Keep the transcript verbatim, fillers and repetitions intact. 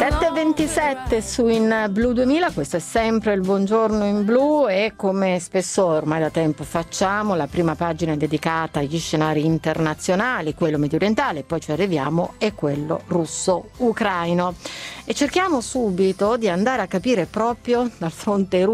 sette e ventisette su In Blu duemila, questo è sempre il Buongiorno in Blu e come spesso ormai da tempo facciamo, la prima pagina è dedicata agli scenari internazionali, quello mediorientale, poi ci arriviamo e quello russo-ucraino. E cerchiamo subito di andare a capire proprio dal fronte russo